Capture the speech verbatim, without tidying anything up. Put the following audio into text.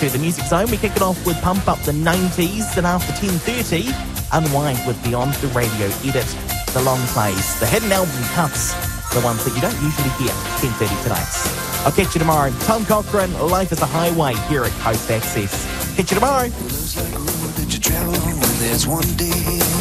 to the Music Zone. We kick it off with Pump Up the nineties, and after ten thirty, Unwind with Beyond the Radio Edit, the long plays, the hidden album cuts, the ones that you don't usually hear, ten thirty tonight. I'll catch you tomorrow. Tom Cochrane, Life is a Highway here at Coast Access. Catch you tomorrow. Looks like a road that you travel on. There's one day